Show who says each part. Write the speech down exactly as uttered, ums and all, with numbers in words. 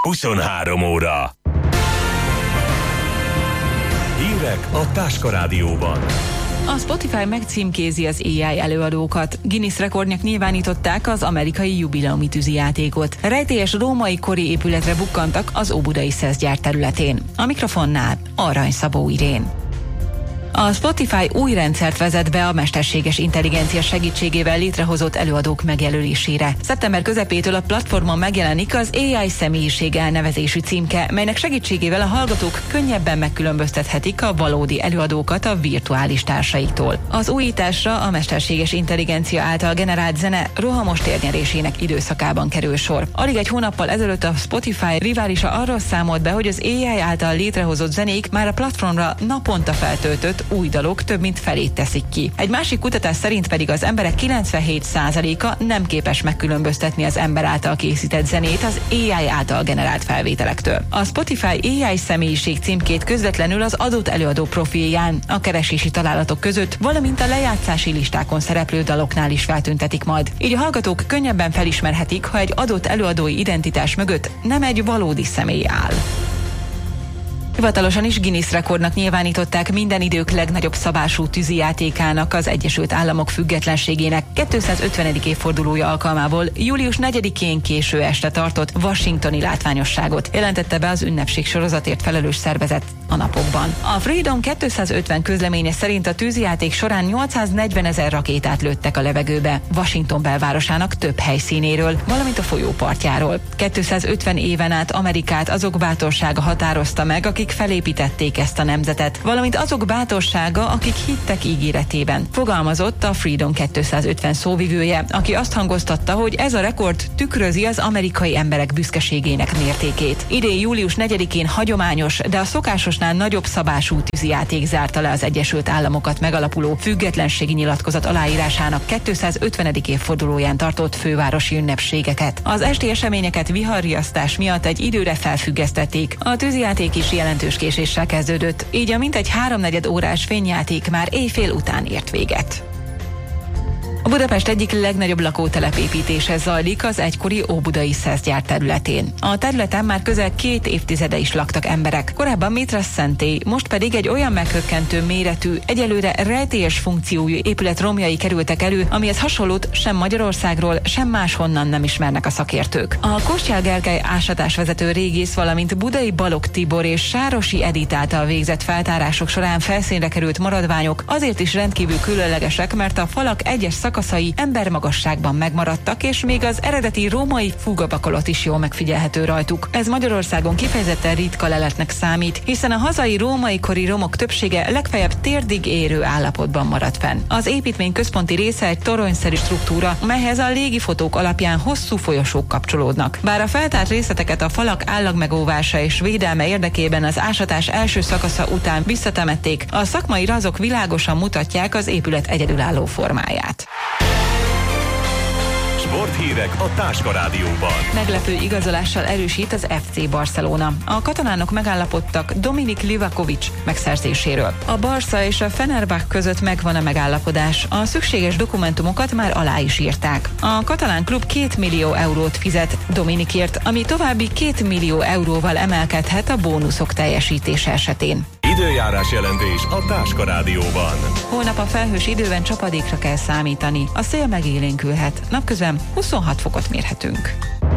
Speaker 1: huszonhárom óra. Hírek a Táska Rádióban.
Speaker 2: A Spotify megcímkézi az á i előadókat. Guinness rekordnak nyilvánították az amerikai jubileumi tűzijátékot. Rejtélyes római kori épületre bukkantak az óbudai szeszgyár területén. A mikrofonnál Arany Szabó Irén. A Spotify új rendszert vezet be a mesterséges intelligencia segítségével létrehozott előadók megjelölésére. Szeptember közepétől a platformon megjelenik az á i személyiség elnevezésű címke, melynek segítségével a hallgatók könnyebben megkülönböztethetik a valódi előadókat a virtuális társaiktól. Az újításra a mesterséges intelligencia által generált zene rohamos térnyerésének időszakában kerül sor. Alig egy hónappal ezelőtt a Spotify riválisa arról számolt be, hogy az á i által létrehozott zenék már a platformra naponta feltöltött új dalok több mint felét teszik ki. Egy másik kutatás szerint pedig az emberek kilencvenhét százaléka nem képes megkülönböztetni az ember által készített zenét az á i által generált felvételektől. A Spotify á i személyiség címkét közvetlenül az adott előadó profilján, a keresési találatok között, valamint a lejátszási listákon szereplő daloknál is feltüntetik majd. Így a hallgatók könnyebben felismerhetik, ha egy adott előadói identitás mögött nem egy valódi személy áll. Hivatalosan is Guinness rekordnak nyilvánították minden idők legnagyobb szabású tűzijátékának, az Egyesült Államok függetlenségének kétszázötvenedik évfordulója alkalmából július negyedikén késő este tartott washingtoni látványosságot, jelentette be az ünnepség sorozatért felelős szervezet a napokban. A Freedom kétszázötven közleménye szerint a tűzijáték során nyolcszáznegyvenezer rakétát lőttek a levegőbe Washington belvárosának több helyszínéről, valamint a folyó partjáról. kétszázötven éven át Amerikát azok bátorsága határozta meg, akik felépítették ezt a nemzetet, valamint azok bátorsága, akik hittek ígéretében, fogalmazott a Freedom kétszázötven szóvivője, aki azt hangoztatta, hogy ez a rekord tükrözi az amerikai emberek büszkeségének mértékét. Idén július negyedikén hagyományos, de a szokásosnál nagyobb szabású tűzijáték zárta le az Egyesült Államokat megalapuló függetlenségi nyilatkozat aláírásának kétszázötvenedik évfordulóján tartott fővárosi ünnepségeket. Az esti eseményeket viharriasztás miatt egy időre felfüggesztették. A tűzijáték is jelentős késéssel kezdődött, így a mintegy háromnegyed órás fényjáték már éjfél után ért véget. A Budapest egyik legnagyobb lakótelepépítése zajlik az egykori óbudai szeszgyár területén. A területen már közel két évtizede is laktak emberek. Korábban Mitra szentély, most pedig egy olyan meghökkentő méretű, egyelőre rejtélyes funkciójú épület romjai kerültek elő, amihez hasonlót sem Magyarországról, sem máshonnan nem ismernek a szakértők. A Kostyál Gergely ásatásvezető régész, valamint Budai Balogh Tibor és Sárosi Edith által végzett feltárások során felszínre került maradványok azért is rendkívül különlegesek, mert a falak egyes szakaszai embermagasságban megmaradtak, és még az eredeti római fugabakolat is jól megfigyelhető rajtuk. Ez Magyarországon kifejezetten ritka leletnek számít, hiszen a hazai római kori romok többsége legfeljebb térdig érő állapotban maradt fenn. Az építmény központi része egy toronyszerű struktúra, melyhez a légifotók alapján hosszú folyosók kapcsolódnak. Bár a feltárt részleteket a falak állagmegóvása és védelme érdekében az ásatás első szakasza után visszatemették, a szakmai rajzok világosan mutatják az épület egyedülálló formáját.
Speaker 1: Sporthírek a Táska Rádióban.
Speaker 2: Meglepő igazolással erősít az ef cé Barcelona. A katalánok megállapodtak Dominik Livakovic megszerzéséről. A Barca és a Fenerbahce között megvan a megállapodás. A szükséges dokumentumokat már alá is írták. A katalán klub két millió eurót fizet Dominikért, ami további két millió euróval emelkedhet a bónuszok teljesítése esetén.
Speaker 1: Időjárás jelentés a Táska Rádióban.
Speaker 2: Holnap a felhős időben csapadékra kell számítani. A szél megélénkülhet. Napközben huszonhat fokot mérhetünk.